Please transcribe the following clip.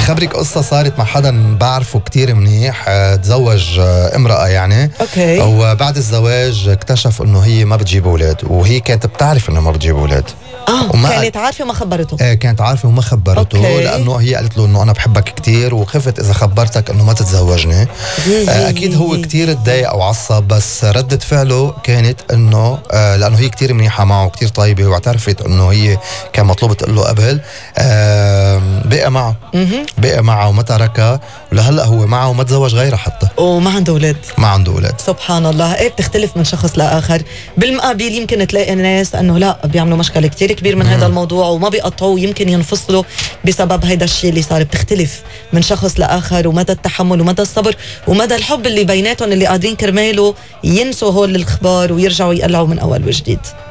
خبرك قصة صارت مع حدا بعرفه كتير منيح. تزوج امرأة يعني. اوكي. وبعد الزواج اكتشف انه هي ما بتجيب اولاد، وهي كانت بتعرف انه ما بتجيب اولاد. كانت عارفة وما خبرته. كانت عارفة وما خبرته. أوكي. لأنه هي قالت له إنه أنا بحبك كتير، وخفت إذا خبرتك إنه ما تتزوجني. أكيد هو كتير اتضايق أو عصب، بس ردة فعله كانت إنه لأنه هي كتير منيحة معه وكتير طيبة، واعترفت إنه هي كان مطلوب تقول له قبل. بقى معه بقى معه وما تركها، ولهلا هو معه وما تزوج غيرها حتى، وما عنده أولاد. ما عنده أولاد. سبحان الله. ايه بتختلف من شخص لآخر. بالمقابل يمكن تلاقي ناس انه لا بيعملوا مشكلة كتير كبير من هذا الموضوع وما بيقطعوا، يمكن ينفصلوا بسبب هيدا الشيء اللي صار. بتختلف من شخص لآخر، ومدى التحمل ومدى الصبر ومدى الحب اللي بيناتهم، اللي قادرين كرماله ينسوا هول الأخبار ويرجعوا يقلعوا من أول وجديد.